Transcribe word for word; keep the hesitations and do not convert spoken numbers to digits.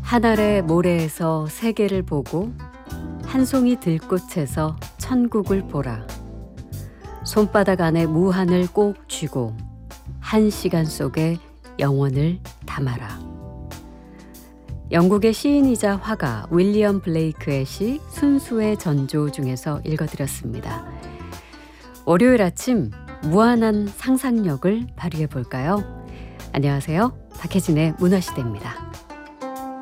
한 알의 모래에서 세계를 보고 한 송이 들꽃에서 천국을 보라. 손바닥 안에 무한을 꼭 쥐고 한 시간 속에 영원을 담아라. 영국의 시인이자 화가 윌리엄 블레이크의 시 순수의 전조 중에서 읽어드렸습니다. 월요일 아침 무한한 상상력을 발휘해 볼까요? 안녕하세요. 박혜진의 문화시대입니다.